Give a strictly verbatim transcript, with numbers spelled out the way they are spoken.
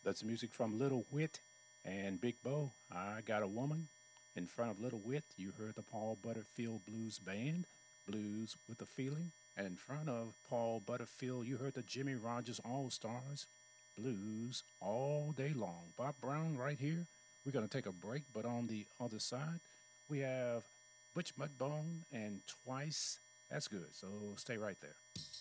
That's music from Little Wit and Big Bo. I Got a Woman. In front of Little Wit, you heard the Paul Butterfield Blues Band, Blues with a Feeling. And in front of Paul Butterfield, you heard the Jimmy Rogers All Stars, Blues All Day Long. Bob Brown right here. We're going to take a break, but on the other side, we have Butch Mudbone and Twice. That's good, so stay right there.